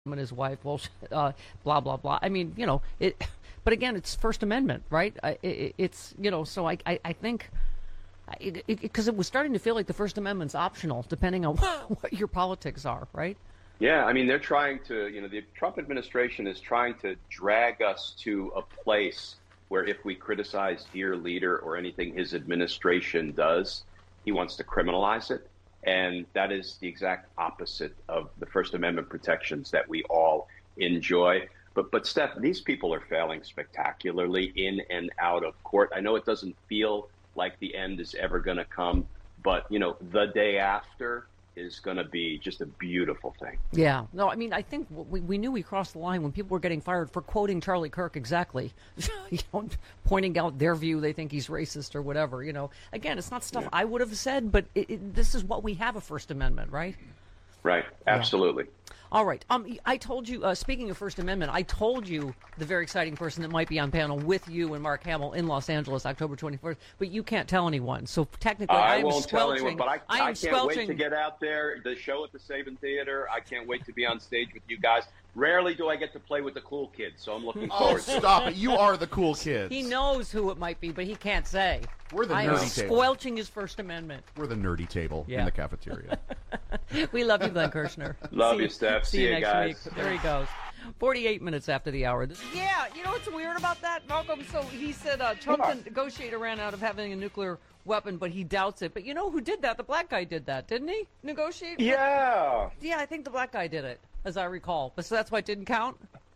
and his wife, well, blah, blah, blah. I mean, it, but again, it's First Amendment, right? It's, so I think, because it was starting to feel like the First Amendment's optional, depending on what your politics are, right? Yeah, I mean, they're trying to, the Trump administration is trying to drag us to a place where if we criticize dear leader or anything his administration does, he wants to criminalize it. And that is the exact opposite of the First Amendment protections that we all enjoy. But Steph, these people are failing spectacularly in and out of court. I know it doesn't feel like the end is ever going to come, but, the day after is going to be just a beautiful thing. Yeah. No, I mean, I think we knew we crossed the line when people were getting fired for quoting Charlie Kirk exactly, pointing out their view. They think he's racist or whatever. Again, it's not stuff I would have said, but this is what we have a First Amendment, right? Right. Absolutely. Yeah. All right. I told you, speaking of First Amendment, I told you the very exciting person that might be on panel with you and Mark Hamill in Los Angeles, October 24th, but you can't tell anyone. So technically, I won't tell anyone, but I can't wait to get out there, the show at the Saban Theater. I can't wait to be on stage with you guys. Rarely do I get to play with the cool kids, so I'm looking forward to it. Stop it. You are the cool kids. He knows who it might be, but he can't say. We're the nerdy table. I am squelching his First Amendment. We're the nerdy table in the cafeteria. We love you, Glenn Kirshner. Love you, Steph. See you next guys. week. There he goes. 48 minutes after the hour. Yeah, you know what's weird about that, Malcolm? So he said Trump, the negotiator, ran out of having a nuclear weapon, but he doubts it. But you know who did that? The black guy did that, didn't he? Negotiate? Yeah. Yeah, I think the black guy did it, as I recall. But so that's why it didn't count?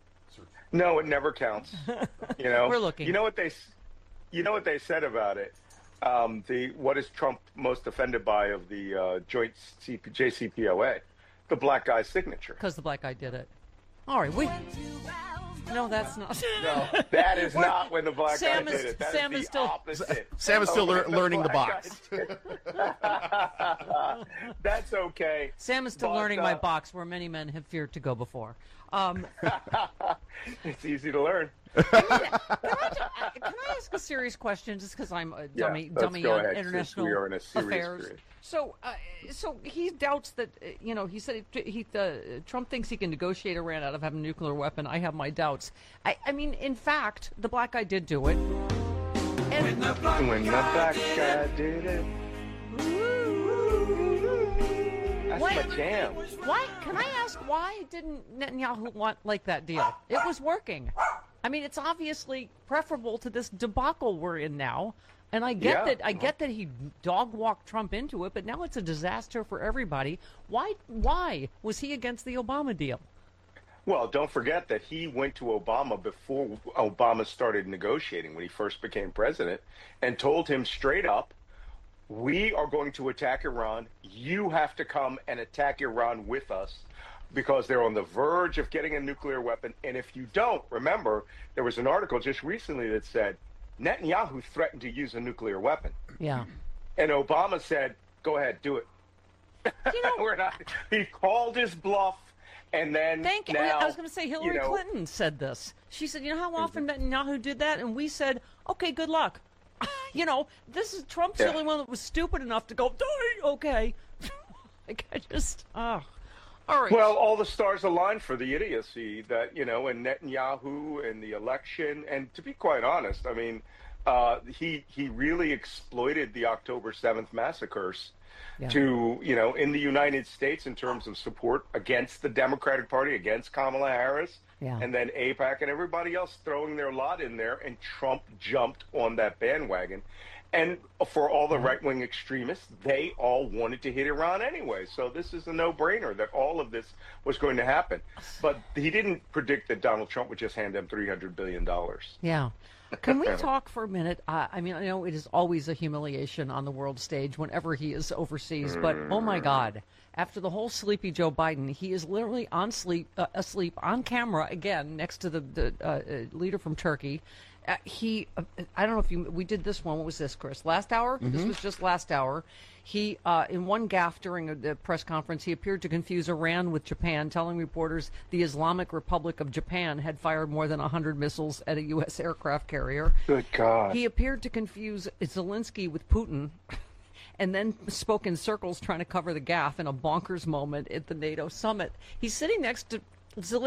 No, it never counts. We're looking. You know what they said about it? What is Trump most offended by of the joint JCPOA? The black guy's signature. Because the black guy did it. All right, no, that's not. No, that is not when the black guy did it. That Sam is is the still opposite. Sam is still learning the box. That's okay. Sam is still learning my box, where many men have feared to go before. It's easy to learn. Can I ask a serious question, just because I'm a dummy on international we are in a serious affairs? Period. So he doubts that, he said Trump thinks he can negotiate Iran out of having a nuclear weapon. I have my doubts. I mean, in fact, the black guy did do it. And when the black guy did it. That's my jam. Why? Can I ask, why didn't Netanyahu want that deal? It was working. I mean, it's obviously preferable to this debacle we're in now. And I get that. I get that he dog walked Trump into it, but now it's a disaster for everybody. Why was he against the Obama deal? Well, don't forget that he went to Obama before Obama started negotiating, when he first became president, and told him straight up, we are going to attack Iran. You have to come and attack Iran with us, because they're on the verge of getting a nuclear weapon. And if you don't, remember, there was an article just recently that said Netanyahu threatened to use a nuclear weapon. Yeah. And Obama said, go ahead, do it. He called his bluff. And then now, I was going to say Hillary Clinton said this. She said, how often Netanyahu did that? And we said, okay, good luck. This is Trump's the only one that was stupid enough to go, okay. All right. Well, all the stars aligned for the idiocy that, and Netanyahu and the election. And to be quite honest, I mean, he really exploited the October 7th massacres to, in the United States in terms of support against the Democratic Party, against Kamala Harris, and then AIPAC and everybody else throwing their lot in there. And Trump jumped on that bandwagon. And for all the right-wing extremists, they all wanted to hit Iran anyway. So this is a no-brainer that all of this was going to happen. But he didn't predict that Donald Trump would just hand them $300 billion. Yeah. Can we talk for a minute? I mean, I know it is always a humiliation on the world stage whenever he is overseas, but oh my God, after the whole sleepy Joe Biden, he is literally asleep on camera again next to the leader from Turkey. I don't know if we did this one. What was this, Chris? Last hour? Mm-hmm. This was just last hour. He, in one gaffe during the press conference, he appeared to confuse Iran with Japan, telling reporters the Islamic Republic of Japan had fired more than 100 missiles at a U.S. aircraft carrier. Good God. He appeared to confuse Zelensky with Putin, and then spoke in circles trying to cover the gaffe in a bonkers moment at the NATO summit. He's sitting next to